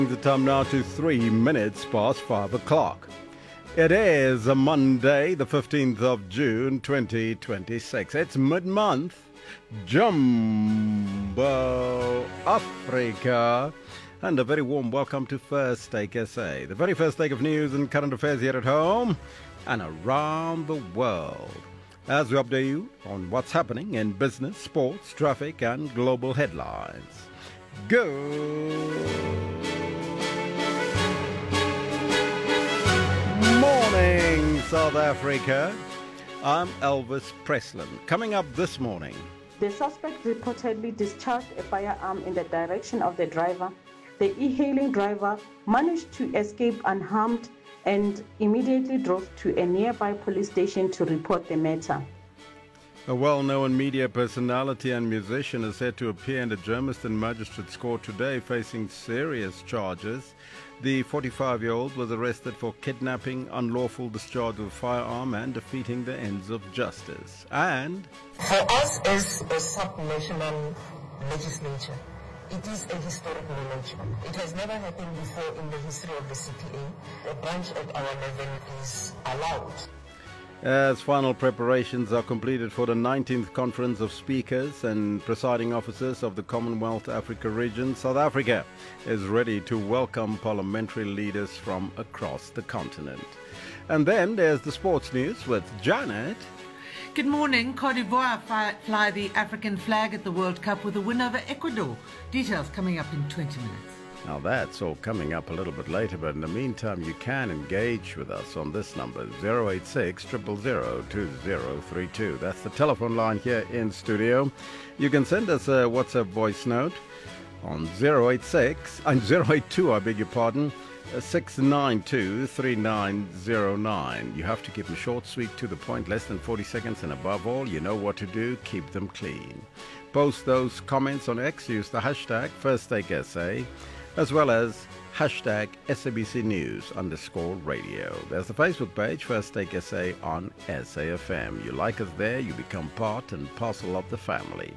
The time now to 3 minutes past 5 o'clock. It is a Monday, the 15th of June, 2026. It's mid-month. Jumbo Africa. And a very warm welcome to First Take SA, the very first take of news and current affairs here at home and around the world. As we update you on what's happening in business, sports, traffic, and global headlines. Morning, South Africa. I'm Elvis Presslin. Coming up this morning. The suspect reportedly discharged a firearm in the direction of the driver. The e-hailing driver managed to escape unharmed and immediately drove to a nearby police station to report the matter. A well-known media personality and musician is set to appear in the Germiston Magistrates Court today facing serious charges. The 45-year-old was arrested for kidnapping, unlawful discharge of a firearm and defeating the ends of justice. And for us as a sub-national legislature, it is a historic moment. It has never happened before in the history of the CPA. A branch at our level is allowed. As final preparations are completed for the 19th Conference of Speakers and Presiding Officers of the Commonwealth Africa region, South Africa is ready to welcome parliamentary leaders from across the continent. And then there's the sports news with Janet. Good morning. Côte d'Ivoire fly the African flag at the World Cup with a win over Ecuador. Details coming up in 20 minutes. Now that's all coming up a little bit later, but in the meantime you can engage with us on this number, 086 000 2032. That's the telephone line here in studio. You can send us a WhatsApp voice note on 082, I beg your pardon, 692 3909. You have to keep them short, sweet, to the point, less than 40 seconds, and above all, you know what to do, keep them clean. Post those comments on X, use the hashtag FirstTakeSA, as well as hashtag SABC News_radio. There's the Facebook page, First Take SA on SAFM. You like us there, you become part and parcel of the family.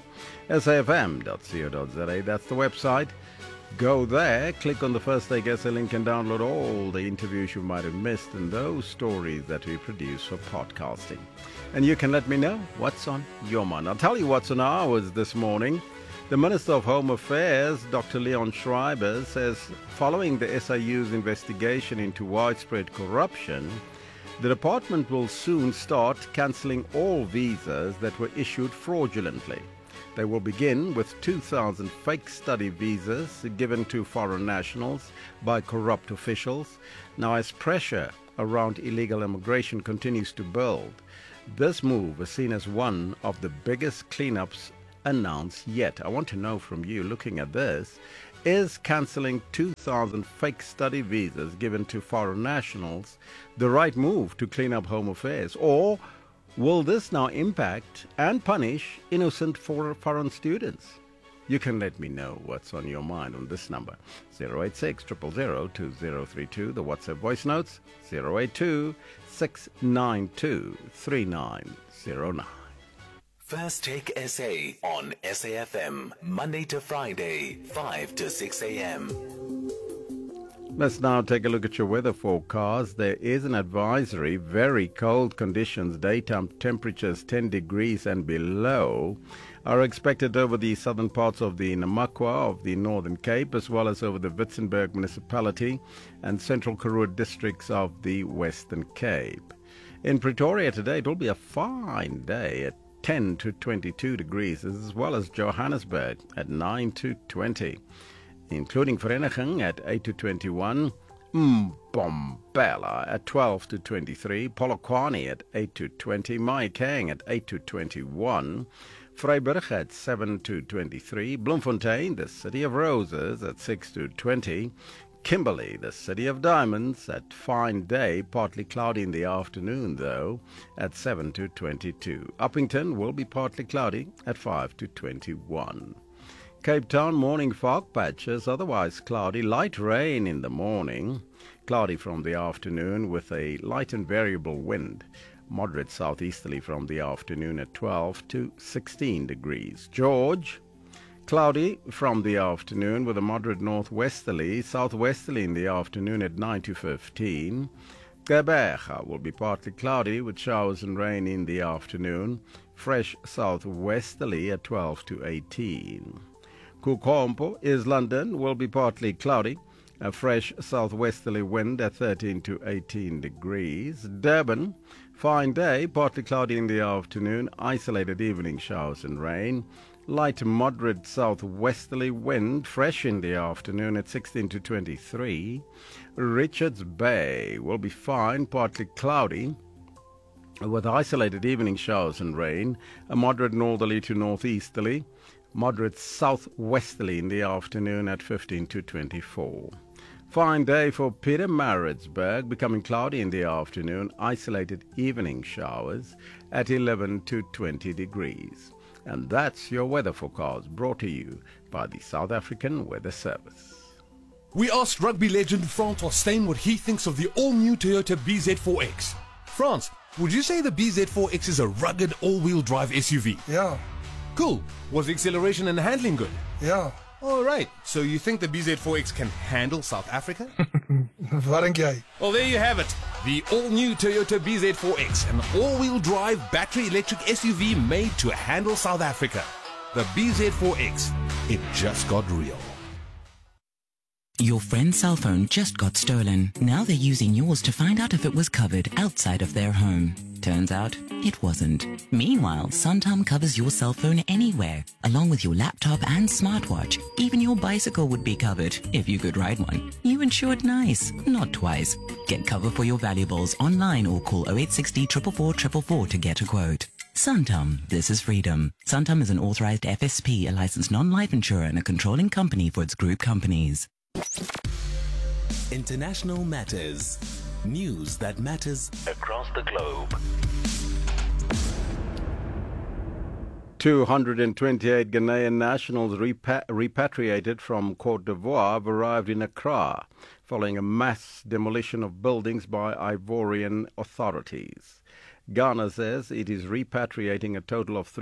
SAFM.co.za, that's the website. Go there, click on the First Take SA link and download all the interviews you might have missed and those stories that we produce for podcasting. And you can let me know what's on your mind. I'll tell you what's on ours this morning. The Minister of Home Affairs, Dr. Leon Schreiber, says following the SIU's investigation into widespread corruption, the department will soon start cancelling all visas that were issued fraudulently. They will begin with 2,000 fake study visas given to foreign nationals by corrupt officials. Now, as pressure around illegal immigration continues to build, this move is seen as one of the biggest cleanups announced yet. I want to know from you, looking at this, is cancelling 2,000 fake study visas given to foreign nationals the right move to clean up home affairs? Or will this now impact and punish innocent foreign students? You can let me know what's on your mind on this number, 086 000 2032. The WhatsApp voice notes, 082 692 3909. First Take SA on SAFM, Monday to Friday, 5 to 6 a.m. Let's now take a look at your weather forecast. There is an advisory, very cold conditions, daytime temperatures 10 degrees and below are expected over the southern parts of the Namakwa of the Northern Cape, as well as over the Witzenberg municipality and central Karoo districts of the Western Cape. In Pretoria today, it will be a fine day at 10 to 22 degrees, as well as Johannesburg at 9 to 20, including Vereniging at 8 to 21, Mbombela at 12 to 23, Polokwane at 8 to 20, Mahikeng at 8 to 21, Vryburg at 7 to 23, Bloemfontein, the city of roses, at 6 to 20, Kimberley, the city of diamonds, at fine day, partly cloudy in the afternoon though, at 7 to 22. Uppington will be partly cloudy at 5 to 21. Cape Town, morning fog patches, otherwise cloudy, light rain in the morning, cloudy from the afternoon with a light and variable wind, moderate southeasterly from the afternoon at 12 to 16 degrees. George, Cloudy from the afternoon with a moderate northwesterly, southwesterly in the afternoon at 9 to 15. Gqeberha will be partly cloudy with showers and rain in the afternoon, fresh southwesterly at 12 to 18. Kukompo is London, will be partly cloudy, a fresh southwesterly wind at 13 to 18 degrees. Durban, fine day, partly cloudy in the afternoon, isolated evening showers and rain. Light to moderate southwesterly wind, fresh in the afternoon at 16 to 23. Richards Bay will be fine, partly cloudy, with isolated evening showers and rain. A moderate northerly to northeasterly, moderate southwesterly in the afternoon at 15 to 24. Fine day for Pietermaritzburg, becoming cloudy in the afternoon, isolated evening showers at 11 to 20 degrees. And that's your weather forecast, brought to you by the South African Weather Service. We asked rugby legend Francois Steyn what he thinks of the all-new Toyota BZ4X. France, would you say the BZ4X is a rugged all-wheel drive SUV? Yeah, Cool. Was the acceleration and handling good? yeah. All right. So you think the BZ4X can handle South Africa? Wat dink jy? Well, there you have it. The all-new Toyota BZ4X, an all-wheel drive battery electric SUV made to handle South Africa. The BZ4X. It just got real. Your friend's cell phone just got stolen. Now they're using yours to find out if it was covered outside of their home. Turns out it wasn't. Meanwhile, Santam covers your cell phone anywhere, along with your laptop and smartwatch. Even your bicycle would be covered, if you could ride one. You insured nice, not twice. Get cover for your valuables online or call 0860 444 444 to get a quote. Santam, this is freedom. Santam is an authorized FSP, a licensed non-life insurer and a controlling company for its group companies. International Matters. News that matters across the globe. 228 Ghanaian nationals repatriated from Côte d'Ivoire have arrived in Accra following a mass demolition of buildings by Ivorian authorities. Ghana says it is repatriating a total of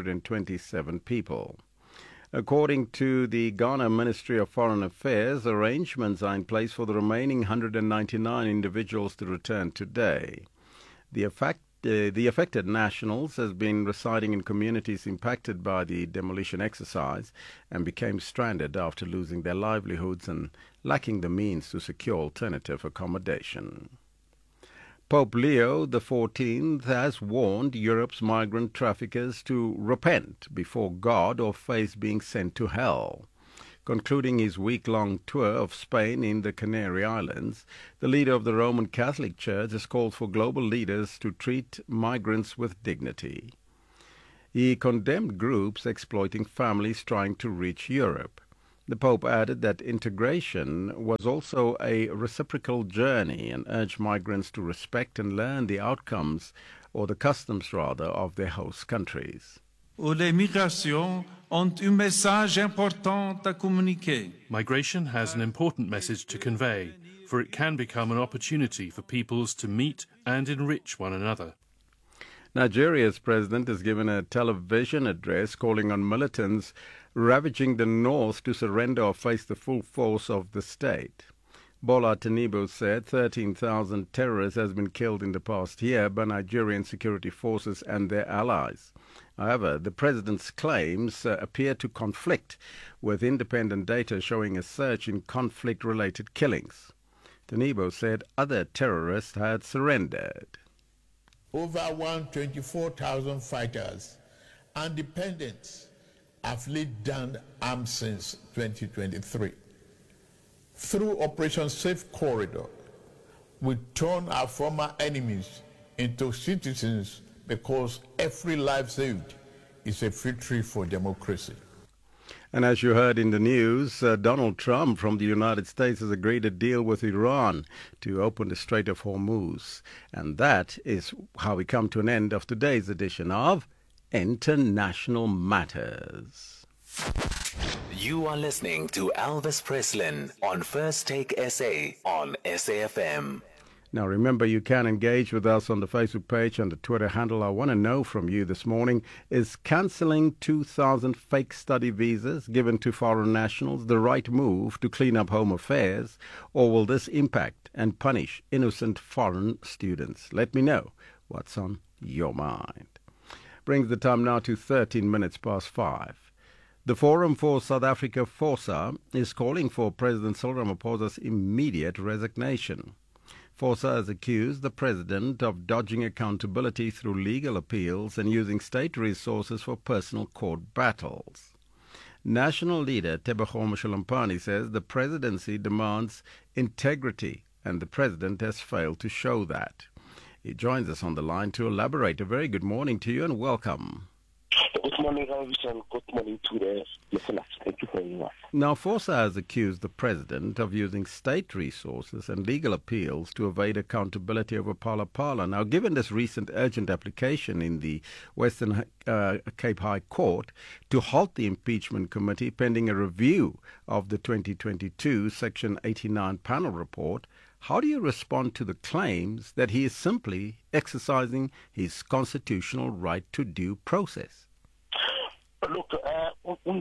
327 people. According to the Ghana Ministry of Foreign Affairs, arrangements are in place for the remaining 199 individuals to return today. The affected nationals has been residing in communities impacted by the demolition exercise and became stranded after losing their livelihoods and lacking the means to secure alternative accommodation. Pope Leo XIV has warned Europe's migrant traffickers to repent before God or face being sent to hell. Concluding his week-long tour of Spain in the Canary Islands, the leader of the Roman Catholic Church has called for global leaders to treat migrants with dignity. He condemned groups exploiting families trying to reach Europe. The Pope added that integration was also a reciprocal journey and urged migrants to respect and learn the outcomes, or the customs rather, of their host countries. Les migrations ont un message important à communiquer. Migration has an important message to convey, for it can become an opportunity for peoples to meet and enrich one another. Nigeria's president has given a television address calling on militants ravaging the north to surrender or face the full force of the state. Bola Tinubu said 13,000 terrorists has been killed in the past year by Nigerian security forces and their allies. However, the president's claims appear to conflict with independent data showing a surge in conflict-related killings. Tinubu said other terrorists had surrendered. Over 124,000 fighters and dependents have laid down arms since 2023. Through Operation Safe Corridor, we turn our former enemies into citizens because every life saved is a victory for democracy. And as you heard in the news, Donald Trump from the United States has agreed a deal with Iran to open the Strait of Hormuz. And that is how we come to an end of today's edition of International Matters. You are listening to Elvis Preslin on First Take SA on SAFM. Now, remember, you can engage with us on the Facebook page and the Twitter handle. I want to know from you this morning, is cancelling 2,000 fake study visas given to foreign nationals the right move to clean up home affairs, or will this impact and punish innocent foreign students? Let me know what's on your mind. Brings the time now to 13 minutes past 5. The Forum for South Africa, FOSA, is calling for President Cyril Ramaphosa's immediate resignation. FOSA has accused the president of dodging accountability through legal appeals and using state resources for personal court battles. National leader Tebogo Moshalampane says the presidency demands integrity and the president has failed to show that. He joins us on the line to elaborate. A very good morning to you and welcome. Good morning, Elvis, and good morning to the listeners. Thank you for having us. Now, FOSA has accused the president of using state resources and legal appeals to evade accountability over Phala Phala. Now, given this recent urgent application in the Western Cape High Court to halt the impeachment committee pending a review of the 2022 Section 89 panel report, how do you respond to the claims that he is simply exercising his constitutional right to due process? Look, we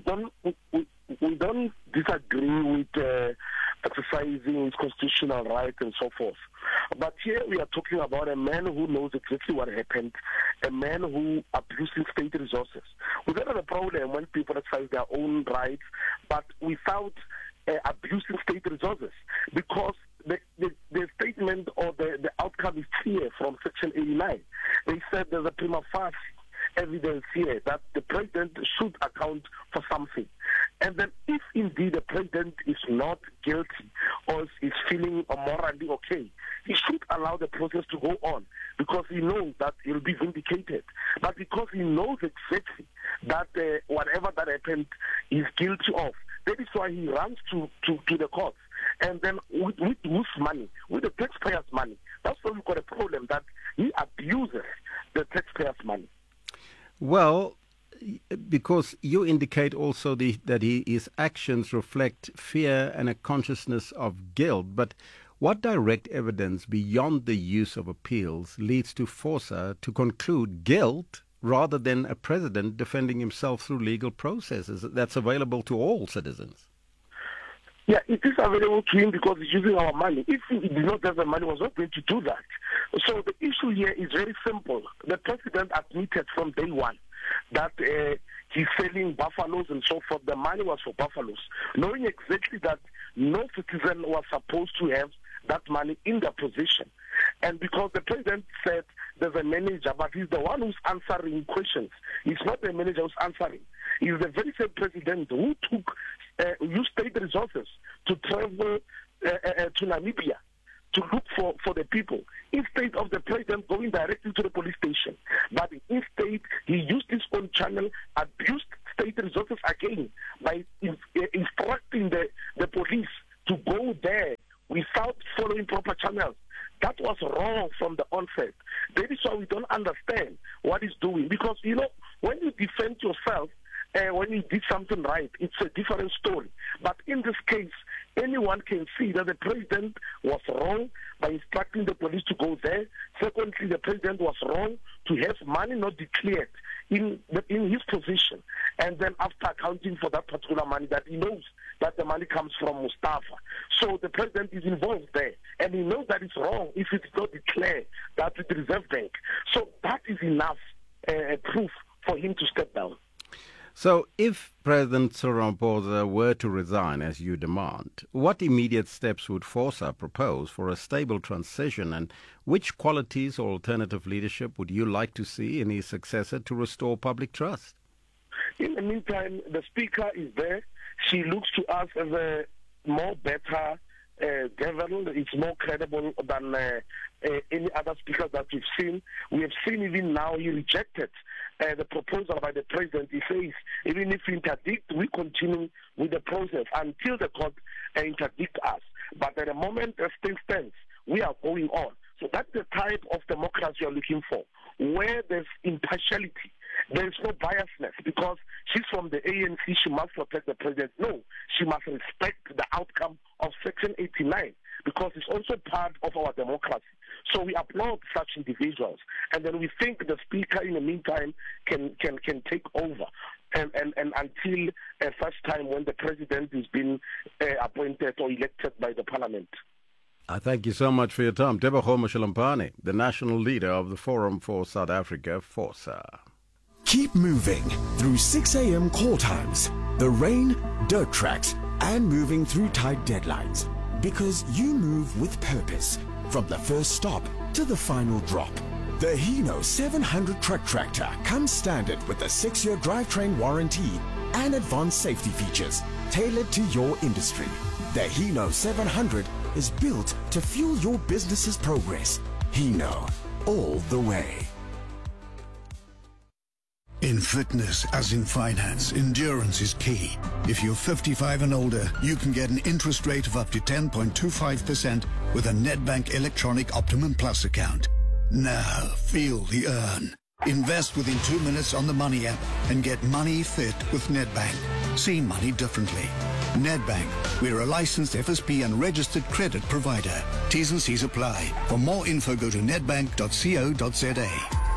don't disagree with exercising his constitutional right and so forth. But here we are talking about a man who knows exactly what happened, a man who abused state resources. We don't have a problem when people exercise their own rights, but without abusing state resources, because the statement or the outcome is clear from Section 89. They said there's a prima facie evidence here that the president should account for something. And then if indeed the president is not guilty or is feeling morally okay, he should allow the process to go on because he knows that he'll be vindicated. But because he knows exactly that whatever that happened he's guilty of, that is why he runs to the courts. And then with whose money? With the taxpayers' money. That's why we've got a problem, that he abuses the taxpayers' money. Well, because you indicate also that his actions reflect fear and a consciousness of guilt, but what direct evidence beyond the use of appeals leads to FOSA to conclude guilt rather than a president defending himself through legal processes that's available to all citizens? Yeah, it is available to him because he's using our money. If he did not have the money, he was not going to do that. So the issue here is very simple. The president admitted from day one that he's selling buffaloes and so forth. The money was for buffaloes, knowing exactly that no citizen was supposed to have that money in their possession. And because the president said there's a manager, but he's the one who's answering questions. He's not the manager who's answering. He's the very same president who used state resources to travel to Namibia to look for the people, instead of the president going directly to the police station. But instead, he used his own channel, abused state resources again by instructing the police to go there without following proper channels. That was wrong from the onset. That is why we don't understand what he's doing. Because, when you defend yourself, when you did something right, it's a different story. But in this case, anyone can see that the president was wrong by instructing the police to go there. Secondly, the president was wrong to have money not declared in his position. And then after accounting for that particular money, that he knows that the money comes from Mustafa. So the president is involved there. And he knows that it's wrong if it's not declared that with the Reserve Bank. So that is enough proof for him to step down. So if President Cyril Ramaphosa were to resign as you demand, what immediate steps would FOSA propose for a stable transition, and which qualities or alternative leadership would you like to see in his successor to restore public trust? In the meantime, the Speaker is there. She looks to us as a more better governor. It's more credible than any other speakers that we've seen. We have seen even now he rejected the proposal by the president. He says, even if we interdict, we continue with the process until the court interdict us. But at the moment, as things stands, we are going on. So that's the type of democracy you're looking for, where there's impartiality. There is no biasness, because she's from the ANC, she must protect the president. No, she must respect the outcome of Section 89, because it's also part of our democracy. So we applaud such individuals, and then we think the Speaker, in the meantime, can take over. And until such time when the President is being appointed or elected by the Parliament. I thank you so much for your time. Tebogo Mashalampane, the national leader of the Forum for South Africa, FOSA. Keep moving through 6 a.m. call times, the rain, dirt tracks, and moving through tight deadlines. Because you move with purpose, from the first stop to the final drop. The Hino 700 truck tractor comes standard with a 6-year drivetrain warranty and advanced safety features tailored to your industry. The Hino 700 is built to fuel your business's progress. Hino, all the way. In fitness, as in finance, endurance is key. If you're 55 and older, you can get an interest rate of up to 10.25% with a Nedbank Electronic Optimum Plus account. Now, feel the earn. Invest within 2 minutes on the Money app and get money fit with Nedbank. See money differently. Nedbank, we're a licensed FSP and registered credit provider. T's and C's apply. For more info, go to nedbank.co.za.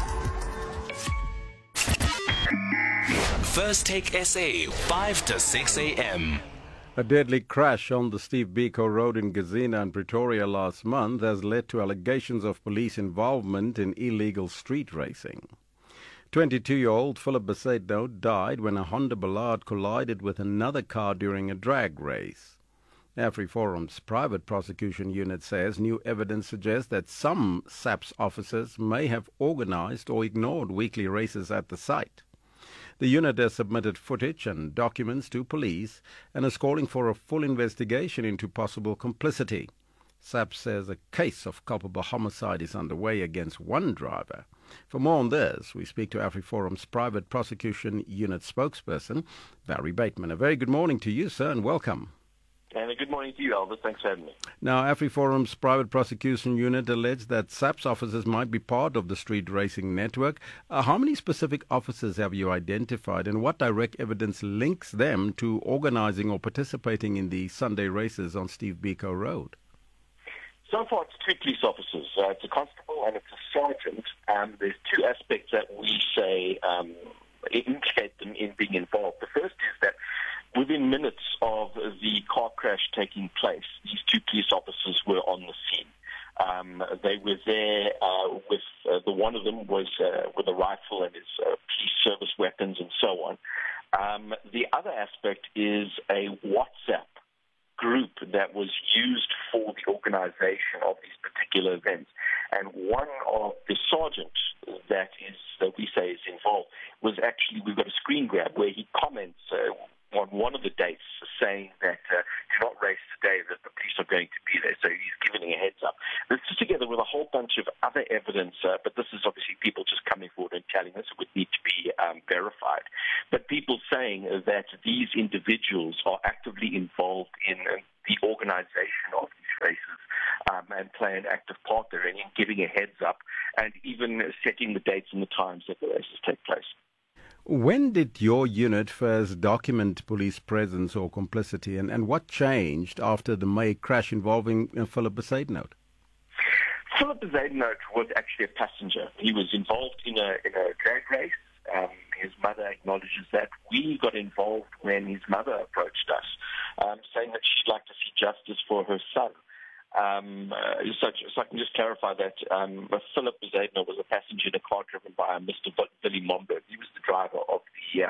First Take SA, 5 to 6 a.m. A deadly crash on the Steve Biko Road in Gazina and Pretoria last month has led to allegations of police involvement in illegal street racing. 22-year-old Philip Besaidnout died when a Honda Ballard collided with another car during a drag race. AfriForum's private prosecution unit says new evidence suggests that some SAPS officers may have organized or ignored weekly races at the site. The unit has submitted footage and documents to police and is calling for a full investigation into possible complicity. SAPS says a case of culpable homicide is underway against one driver. For more on this, we speak to AfriForum's private prosecution unit spokesperson, Barry Bateman. A very good morning to you, sir, and welcome. And a good morning to you, Elvis. Thanks for having me. Now, AfriForum's private prosecution unit alleged that SAPS officers might be part of the street racing network. How many specific officers have you identified, and what direct evidence links them to organizing or participating in the Sunday races on Steve Biko Road? So far, it's 2 police officers. It's a constable and it's a sergeant. There's 2 aspects that we say indicate them in being involved. The first is that within minutes of the car crash taking place, these 2 police officers were on the scene. They were there with the one of them was with a rifle and his police service weapons and so on. The other aspect is a WhatsApp group that was used for the organization of these particular events. And one of the sergeants that we say is involved was actually, we've got a screen grab where he comments on one of the dates saying that do not race today, that the police are going to be there. So he's giving a heads up. This is together with a whole bunch of other evidence, but this is obviously people just coming forward and telling us. It would need to be verified. But people saying that these individuals are actively involved in the organization of these races and play an active part there and in giving a heads up and even setting the dates and the times that the races take place. When did your unit first document police presence or complicity, and what changed after the May crash involving Philip Besaidnout? Philip Besaidnout was actually a passenger. He was involved in a drag race. His mother acknowledges that. We got involved when his mother approached us, saying that she'd like to see justice for her son. So I can just clarify that Philip Besaidnout was a passenger in a car driven by Mr. Willie Momberg. He was the driver of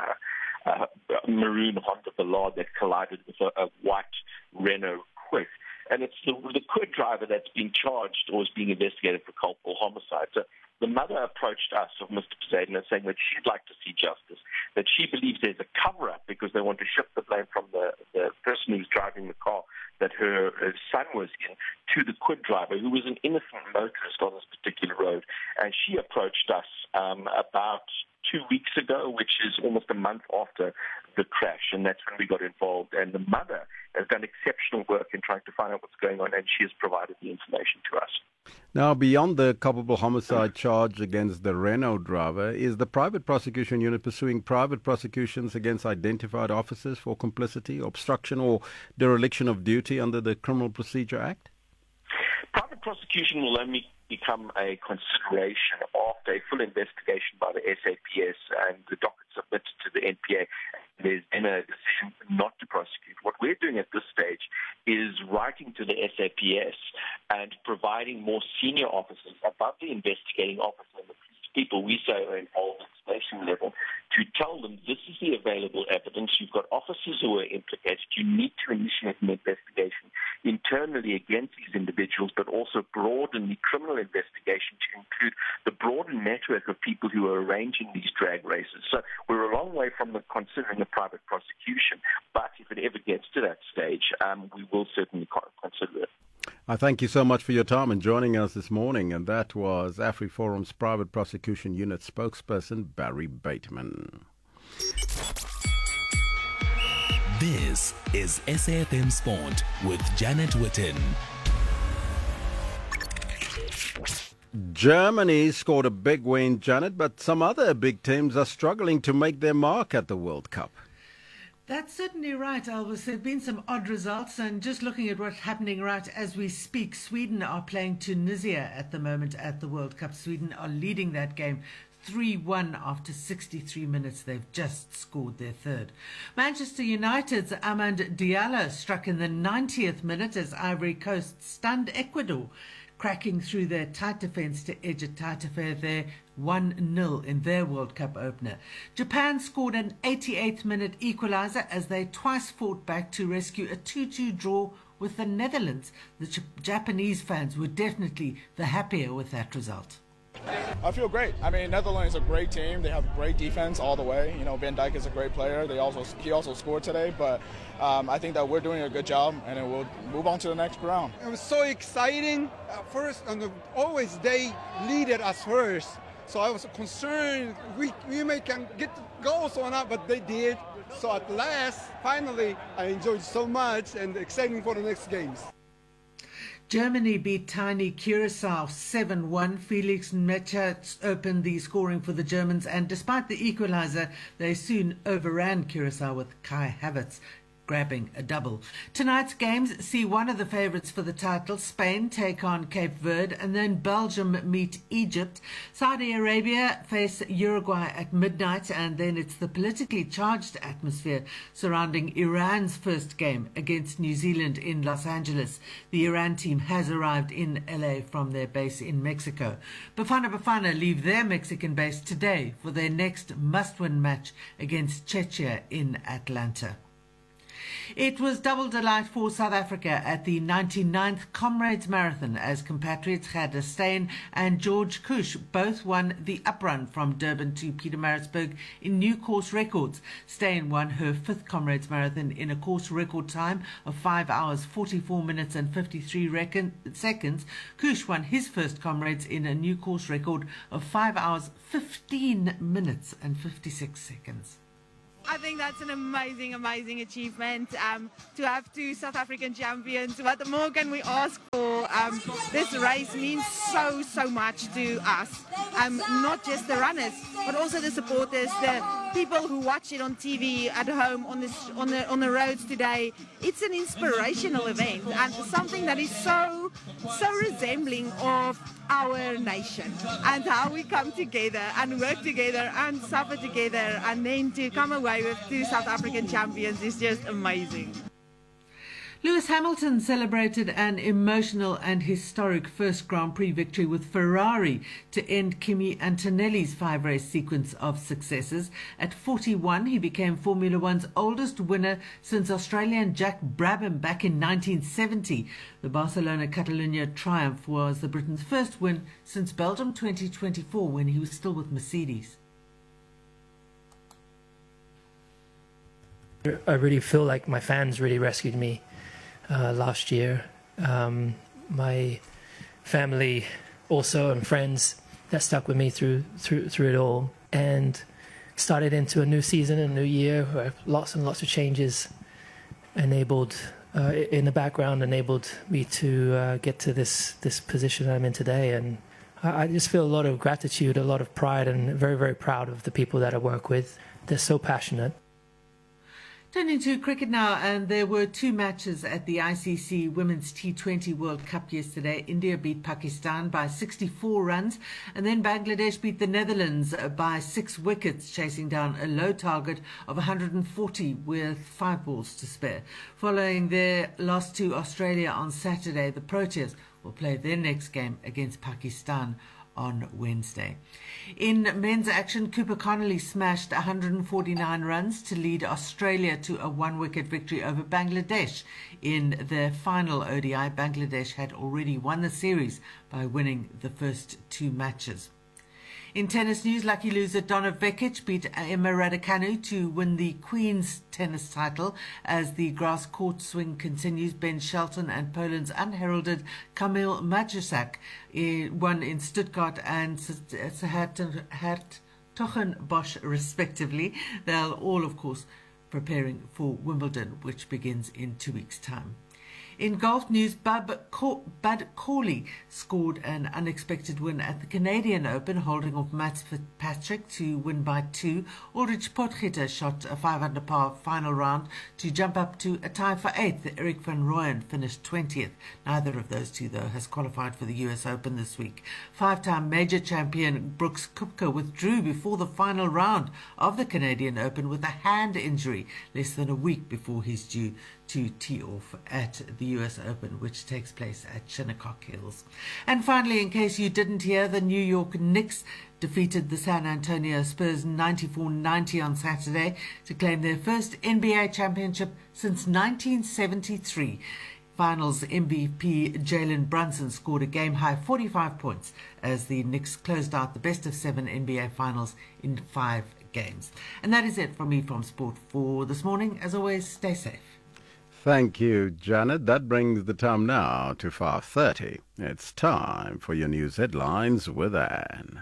the maroon Honda Ballard that collided with a white Renault Kwid. And it's the Kwid driver that's being charged or is being investigated for culpable homicide. So the mother approached us of Mr. Besaidnout saying that she'd like to see justice, that she believes there's a cover-up because they want to shift the blame from the person who's driving the car that her son was in to the Kwid driver, who was an innocent motorist on this particular road. And she approached us about 2 weeks ago, which is almost a month after the crash, and that's when we got involved. And the mother has done exceptional work in trying to find out what's going on, and she has provided the information to us. Now, beyond the culpable homicide charge against the Renault driver, is the private prosecution unit pursuing private prosecutions against identified officers for complicity, obstruction, or dereliction of duty under the Criminal Procedure Act? Private prosecution will only become a consideration after a full investigation by the SAPS and the docket submitted to the NPA. There's been a decision not to prosecute. What we're doing at this stage is writing to the SAPS and providing more senior officers above the investigating officer, the people we say are involved at station level, to tell them this is the available evidence. You've got officers who are implicated. You need to initiate an investigation internally against these individuals, but also broaden the criminal investigation to include the broader network of people who are arranging these drag races. So we're a long way from considering a private prosecution, but if it ever gets to that stage, we will certainly consider it. I thank you so much for your time and joining us this morning. And that was AfriForum's Private Prosecution Unit spokesperson, Barry Bateman. This is SAFM Sport with Janet Witten. Germany scored a big win, Janet, but some other big teams are struggling to make their mark at the World Cup. That's certainly right, Elvis. There have been some odd results, and just looking at what's happening right as we speak, Sweden are playing Tunisia at the moment at the World Cup. Sweden are leading that game 3-1 after 63 minutes. They've just scored their third. Manchester United's Amand Diallo struck in the 90th minute as Ivory Coast stunned Ecuador, cracking through their tight defence to edge a tight affair there, 1-0 in their World Cup opener. Japan scored an 88th minute equaliser as they twice fought back to rescue a 2-2 draw with the Netherlands. The Japanese fans were definitely the happier with that result. I feel great. I mean, Netherlands is a great team. They have great defense all the way. You know, Van Dijk is a great player. He also scored today, but I think that we're doing a good job, and then we'll move on to the next round. It was so exciting. First, and always they leaded us first, so I was concerned we can get the goals or not, but they did. So at last, finally, I enjoyed so much and exciting for the next games. Germany beat tiny Curacao 7-1. Felix Metscher opened the scoring for the Germans, and despite the equaliser, they soon overran Curacao with Kai Havertz grabbing a double. Tonight's games see one of the favourites for the title, Spain, take on Cape Verde, and then Belgium meet Egypt. Saudi Arabia face Uruguay at midnight, and then it's the politically charged atmosphere surrounding Iran's first game against New Zealand in Los Angeles. The Iran team has arrived in LA from their base in Mexico. Bafana leave their Mexican base today for their next must-win match against Czechia in Atlanta. It was double delight for South Africa at the 99th Comrades Marathon as compatriots Gerda Steyn and George Cush both won the uprun from Durban to Pietermaritzburg in new course records. Steyn won her 5th Comrades Marathon in a course record time of 5 hours, 44 minutes and 53 seconds. Cush won his first Comrades in a new course record of 5 hours, 15 minutes and 56 seconds. I think that's an amazing, amazing achievement to have two South African champions. What more can we ask for? This race means so much to us. Not just the runners, but also the supporters, the people who watch it on TV at home on the roads today. It's an inspirational event and something that is so resembling of our nation and how we come together and work together and suffer together, and then to come away with two South African champions is just amazing. Lewis Hamilton celebrated an emotional and historic first Grand Prix victory with Ferrari to end Kimi Antonelli's 5-race sequence of successes. At 41, he became Formula One's oldest winner since Australian Jack Brabham back in 1970. The Barcelona-Catalunya triumph was the Britain's first win since Belgium 2024, when he was still with Mercedes. I really feel like my fans really rescued me last year. My family also, and friends that stuck with me through it all, and started into a new season, a new year where lots and lots of changes enabled in the background enabled me to get to this position I'm in today. And I just feel a lot of gratitude, a lot of pride, and very, very proud of the people that I work with. They're so passionate. Turning to cricket now, and there were two matches at the ICC Women's T20 World Cup yesterday. India beat Pakistan by 64 runs, and then Bangladesh beat the Netherlands by 6 wickets, chasing down a low target of 140 with 5 balls to spare. Following their loss to Australia on Saturday, the Proteas will play their next game against Pakistan on Wednesday. In men's action, Cooper Connolly smashed 149 runs to lead Australia to a 1-wicket victory over Bangladesh in their final ODI. Bangladesh had already won the series by winning the first 2 matches. In tennis news, lucky loser Donna Vekic beat Emma Raducanu to win the Queen's tennis title as the grass court swing continues. Ben Shelton and Poland's unheralded Kamil Majersak won in Stuttgart and Hertogenbosch respectively. They'll all, of course, preparing for Wimbledon, which begins in 2 weeks' time. In golf news, Bud Cauley scored an unexpected win at the Canadian Open, holding off Mats Fitzpatrick to win by 2. Ulrich Potgieter shot a 5-under par final round to jump up to a tie for 8th. Eric van Rooyen finished 20th. Neither of those two, though, has qualified for the US Open this week. 5-time major champion Brooks Koepka withdrew before the final round of the Canadian Open with a hand injury less than a week before he's due to tee off at the US Open, which takes place at Shinnecock Hills. And finally, in case you didn't hear, the New York Knicks defeated the San Antonio Spurs 94-90 on Saturday to claim their first NBA championship since 1973. Finals MVP Jalen Brunson scored a game-high 45 points as the Knicks closed out the best-of-7 NBA Finals in 5 games. And that is it from me from Sport for this morning. As always, stay safe. Thank you, Janet. That brings the time now to 5:30. It's time for your news headlines with Anne.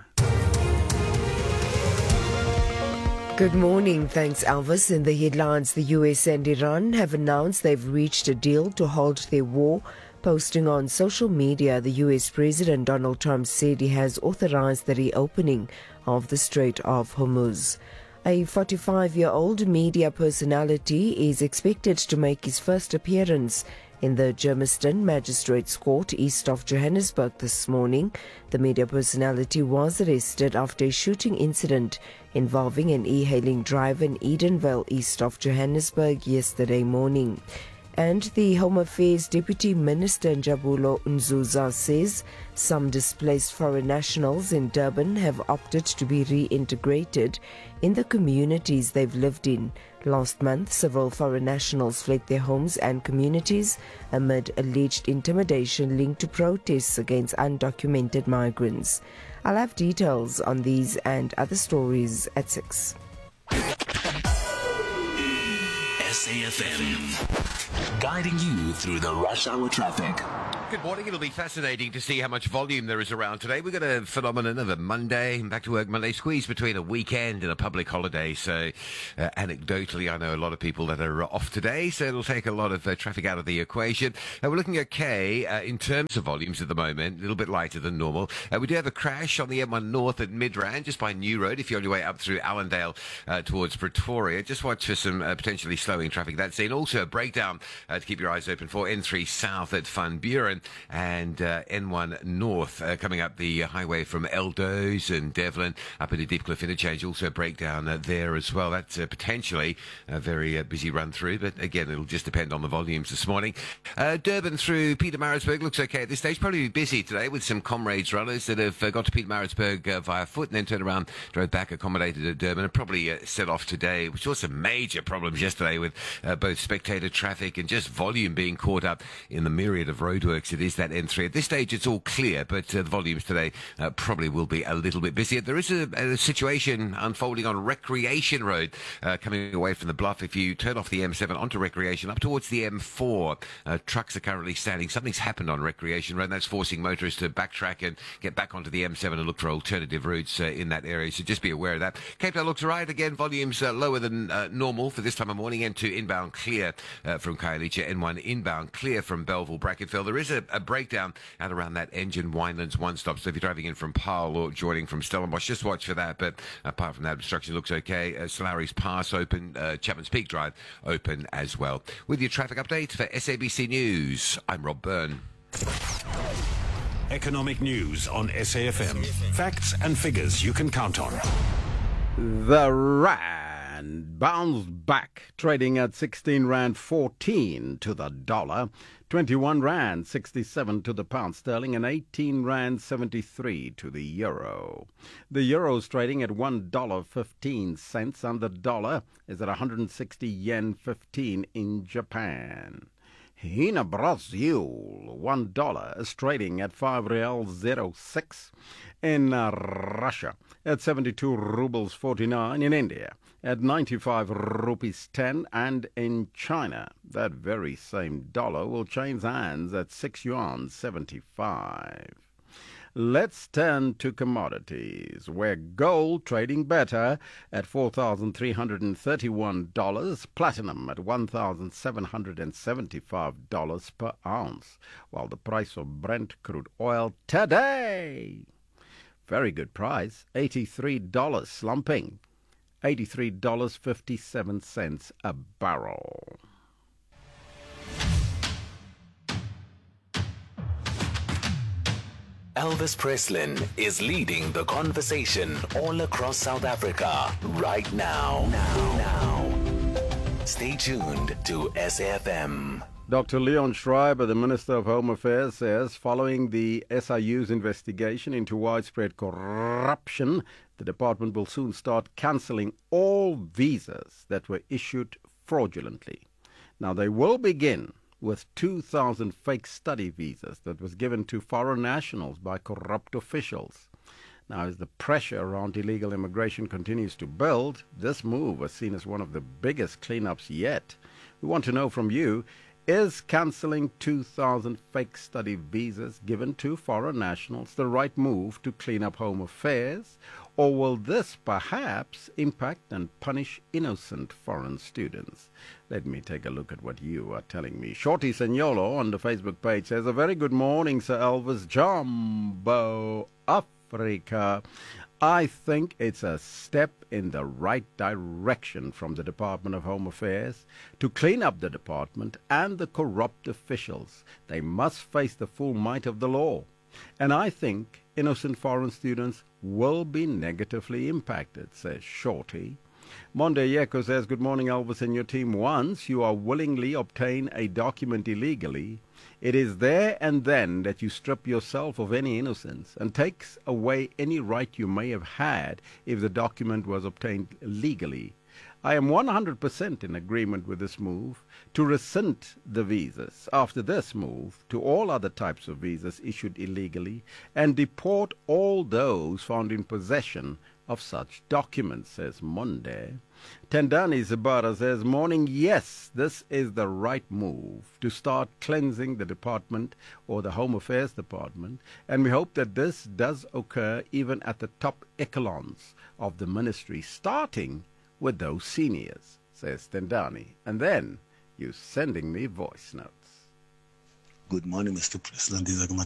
Good morning. Thanks, Elvis. In the headlines, the US and Iran have announced they've reached a deal to halt their war. Posting on social media, the US President Donald Trump said he has authorized the reopening of the Strait of Hormuz. A 45-year-old media personality is expected to make his first appearance in the Germiston Magistrates Court east of Johannesburg this morning. The media personality was arrested after a shooting incident involving an e-hailing driver in Edenvale east of Johannesburg yesterday morning. And the Home Affairs Deputy Minister Njabulo Nzuza says some displaced foreign nationals in Durban have opted to be reintegrated in the communities they've lived in. Last month, several foreign nationals fled their homes and communities amid alleged intimidation linked to protests against undocumented migrants. I'll have details on these and other stories at 6. SAFM, guiding you through the rush hour traffic. Good morning. It'll be fascinating to see how much volume there is around today. We've got a phenomenon of a Monday, back to work Monday, squeeze between a weekend and a public holiday. So anecdotally, I know a lot of people that are off today, so it'll take a lot of traffic out of the equation. We're looking okay in terms of volumes at the moment, a little bit lighter than normal. We do have a crash on the M1 North at Midrand, just by New Road, if you're on your way up through Allendale towards Pretoria. Just watch for some potentially slowing traffic that's seen. Also a breakdown to keep your eyes open for N3 South at Van Buren. And N1 North coming up the highway from Eldos and Devlin up into Deepcliff Interchange. Also a breakdown there as well. That's potentially a very busy run through, but again, it'll just depend on the volumes this morning. Durban through Pietermaritzburg looks okay at this stage. Probably busy today with some Comrades runners that have got to Pietermaritzburg via foot and then turned around, drove back, accommodated at Durban, and probably set off today, which was some major problems yesterday with both spectator traffic and just volume being caught up in the myriad of roadworks. It is that N3. At this stage, it's all clear, but the volumes today probably will be a little bit busier. There is a situation unfolding on Recreation Road coming away from the Bluff. If you turn off the M7 onto Recreation, up towards the M4, trucks are currently standing. Something's happened on Recreation Road, and that's forcing motorists to backtrack and get back onto the M7 and look for alternative routes in that area. So just be aware of that. Cape Town looks all right. Again, volumes lower than normal for this time of morning. N2 inbound clear from Khayelitsha. N1 inbound clear from Belleville Brackenfell. There is a breakdown at around that Engine Winelands one-stop. So if you're driving in from Paarl or joining from Stellenbosch, just watch for that. But apart from that, obstruction looks okay. Solari's Pass open, Chapman's Peak Drive open as well. With your traffic update for SABC News, I'm Rob Byrne. Economic news on SAFM. Facts and figures you can count on. The Rand bounced back, trading at 16 Rand 14 to the dollar, 21 Rand 67 to the pound sterling, and 18 Rand 73 to the euro. The euro is trading at $1.15, and the dollar is at 160 yen 15 in Japan. In Brazil, $1 is trading at 5 reals 06. In Russia, at 72 rubles 49. In India, at 95 rupees 10. And in China, that very same dollar will change hands at 6 yuan 75. Let's turn to commodities, where gold trading better at $4,331, platinum at $1,775 per ounce, while the price of Brent crude oil today, very good price, $83 slumping, $83.57 a barrel. Elvis Preslin is leading the conversation all across South Africa right now. Stay tuned to SAFM. Dr. Leon Schreiber, the Minister of Home Affairs, says following the SIU's investigation into widespread corruption, the department will soon start cancelling all visas that were issued fraudulently. Now, they will begin with 2,000 fake study visas that was given to foreign nationals by corrupt officials. Now, as the pressure around illegal immigration continues to build, this move was seen as one of the biggest cleanups yet. We want to know from you, is cancelling 2,000 fake study visas given to foreign nationals the right move to clean up home affairs? Or will this perhaps impact and punish innocent foreign students? Let me take a look at what you are telling me. Shorty Senyolo on the Facebook page says, a very good morning, Sir Elvis. Jumbo Africa. I think it's a step in the right direction from the Department of Home Affairs to clean up the department and the corrupt officials. They must face the full might of the law. And I think innocent foreign students will be negatively impacted, says Shorty. Monde Yeko says, good morning, Elvis and your team. Once you are willingly obtain a document illegally, it is there and then that you strip yourself of any innocence and takes away any right you may have had if the document was obtained legally. I am 100% in agreement with this move to rescind the visas after this move to all other types of visas issued illegally and deport all those found in possession of such documents, says Monde. Tendani Zabara says, morning, yes, this is the right move to start cleansing the department or the Home Affairs Department, and we hope that this does occur even at the top echelons of the ministry, starting with those seniors, says Tendani. And then you sending me voice notes. Good morning, Mr. President. These are